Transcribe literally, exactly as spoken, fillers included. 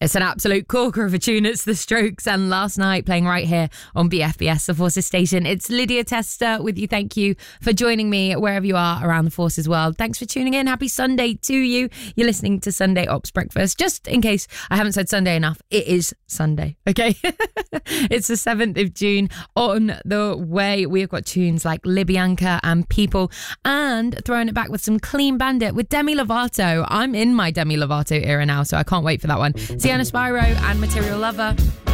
It's an absolute corker of a tune. It's The Strokes and Last Night, playing right here on B F B S, the Forces Station. It's Lydia Tester with you. Thank you for joining me wherever you are around the Forces world. Thanks for tuning in. Happy Sunday to you. You're listening to Sunday Ops Breakfast. Just in case I haven't said Sunday enough, it is Sunday, okay? It's the seventh of June. On the way, we've got tunes like Libyanka and People, and throwing it back with some Clean Bandit with Demi Lovato. I'm in my Demi Lovato era now, so I can't wait for that one. Sienna Spyro and Material Lover.